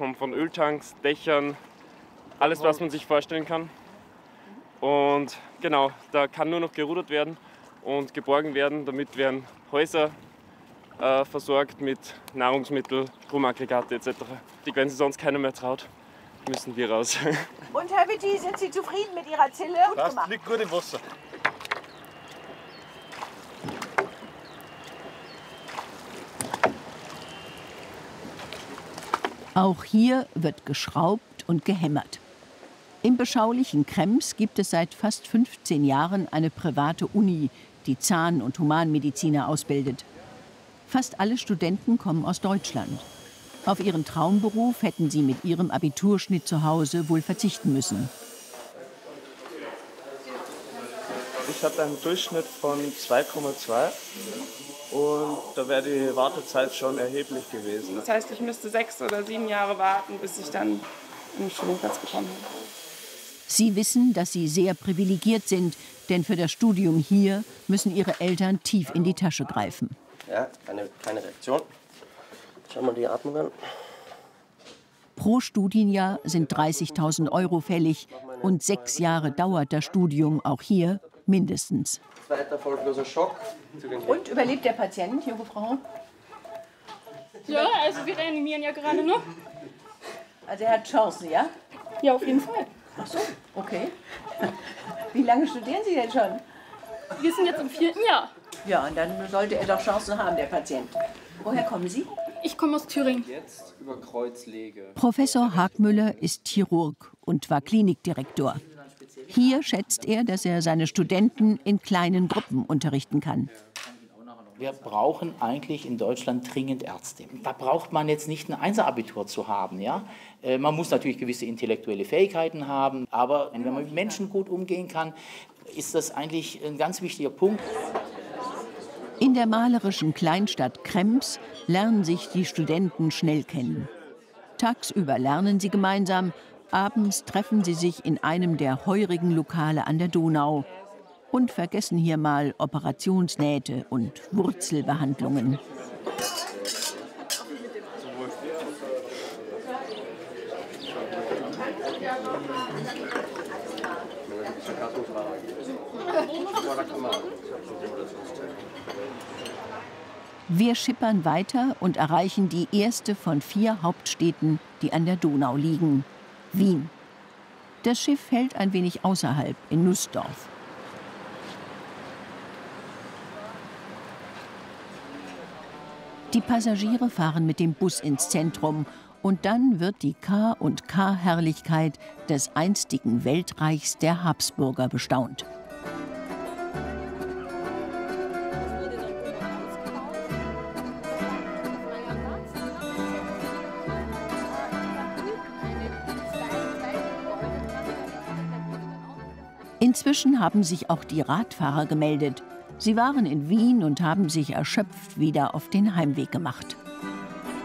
kommt von Öltanks, Dächern, alles, was man sich vorstellen kann. Und genau, da kann nur noch gerudert werden und geborgen werden. Damit werden Häuser versorgt mit Nahrungsmittel, Stromaggregate etc. Wenn sie sonst keiner mehr traut, müssen wir raus. Und Herr Witti, sind Sie zufrieden mit Ihrer Zille? Das liegt gut im Wasser. Auch hier wird geschraubt und gehämmert. Im beschaulichen Krems gibt es seit fast 15 Jahren eine private Uni, die Zahn- und Humanmediziner ausbildet. Fast alle Studenten kommen aus Deutschland. Auf ihren Traumberuf hätten sie mit ihrem Abiturschnitt zu Hause wohl verzichten müssen. Ich habe einen Durchschnitt von 2,2 und da wäre die Wartezeit schon erheblich gewesen. Das heißt, ich müsste 6 oder 7 Jahre warten, bis ich dann einen Studienplatz bekommen habe. Sie wissen, dass sie sehr privilegiert sind, denn für das Studium hier müssen ihre Eltern tief in die Tasche greifen. Ja, keine Reaktion. Schauen wir die Atmung an. Pro Studienjahr sind 30.000 € fällig und 6 Jahre dauert das Studium auch hier mindestens. Zweiter erfolgloser Schock. Und überlebt der Patient, junge Frau? Ja, also wir reanimieren ja gerade noch. Also er hat Chancen, ja? Ja, auf jeden Fall. Ach so, okay. Wie lange studieren Sie denn schon? Wir sind jetzt im 4. Jahr. Ja, und dann sollte er doch Chancen haben, der Patient. Woher kommen Sie? Ich komme aus Thüringen. Jetzt über Kreuzlege. Professor Hagmüller ist Chirurg und war Klinikdirektor. Hier schätzt er, dass er seine Studenten in kleinen Gruppen unterrichten kann. Wir brauchen eigentlich in Deutschland dringend Ärzte. Da braucht man jetzt nicht ein Einser-Abitur zu haben. Ja? Man muss natürlich gewisse intellektuelle Fähigkeiten haben, aber wenn man mit Menschen gut umgehen kann, ist das eigentlich ein ganz wichtiger Punkt. In der malerischen Kleinstadt Krems lernen sich die Studenten schnell kennen. Tagsüber lernen sie gemeinsam, abends treffen sie sich in einem der heurigen Lokale an der Donau und vergessen hier mal Operationsnähte und Wurzelbehandlungen. Wir schippern weiter und erreichen die erste von 4 Hauptstädten, die an der Donau liegen: Wien. Das Schiff hält ein wenig außerhalb, in Nussdorf. Die Passagiere fahren mit dem Bus ins Zentrum und dann wird die K&K-Herrlichkeit des einstigen Weltreichs der Habsburger bestaunt. Inzwischen haben sich auch die Radfahrer gemeldet. Sie waren in Wien und haben sich erschöpft wieder auf den Heimweg gemacht.